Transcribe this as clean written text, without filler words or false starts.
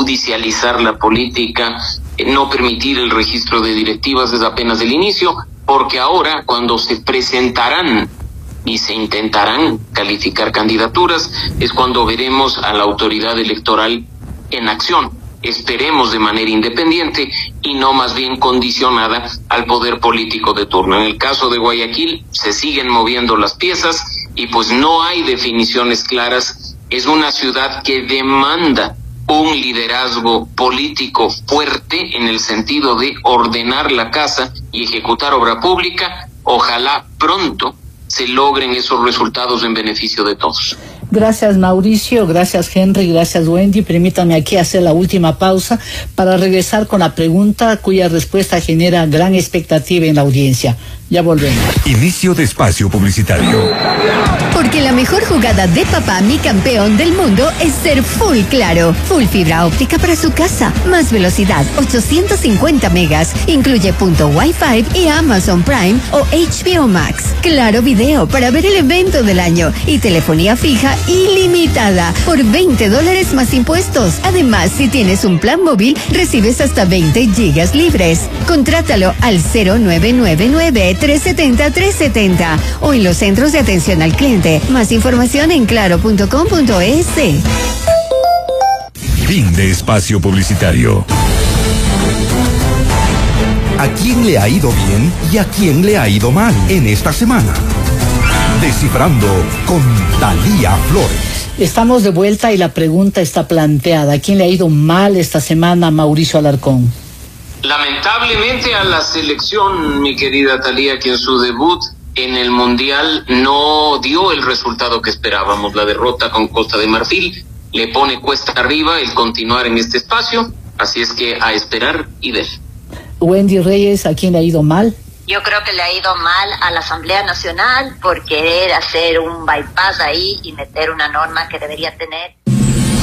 judicializar la política, no permitir el registro de directivas es apenas el inicio, porque ahora cuando se presentarán y se intentarán calificar candidaturas es cuando veremos a la autoridad electoral en acción. Esperemos de manera independiente y no más bien condicionada al poder político de turno. En el caso de Guayaquil se siguen moviendo las piezas y pues no hay definiciones claras. Es una ciudad que demanda un liderazgo político fuerte en el sentido de ordenar la casa y ejecutar obra pública. Ojalá pronto se logren esos resultados en beneficio de todos. Gracias Mauricio, gracias Henry, gracias Wendy. Permítanme aquí hacer la última pausa para regresar con la pregunta cuya respuesta genera gran expectativa en la audiencia. Ya volvemos. Inicio de espacio publicitario. Porque la mejor jugada de papá, mi campeón del mundo, es ser full claro. Full fibra óptica para su casa. Más velocidad, 850 megas. Incluye punto Wi-Fi y Amazon Prime o HBO Max. Claro video para ver el evento del año. Y telefonía fija ilimitada por $20 más impuestos. Además, si tienes un plan móvil, recibes hasta 20 gigas libres. Contrátalo al 0999-370-370 o en los centros de atención al cliente. Más información en claro.com.es. Fin de espacio publicitario. ¿A quién le ha ido bien y a quién le ha ido mal en esta semana? Descifrando con Thalía Flores. Estamos de vuelta y la pregunta está planteada. ¿A quién le ha ido mal esta semana, Mauricio Alarcón? Lamentablemente a la selección, mi querida Thalía, que en su debut en el Mundial no dio el resultado que esperábamos. La derrota con Costa de Marfil le pone cuesta arriba el continuar en este espacio, así es que a esperar y ver. Wendy Reyes, ¿a quién le ha ido mal? Yo creo que le ha ido mal a la Asamblea Nacional por querer hacer un bypass ahí y meter una norma que debería tener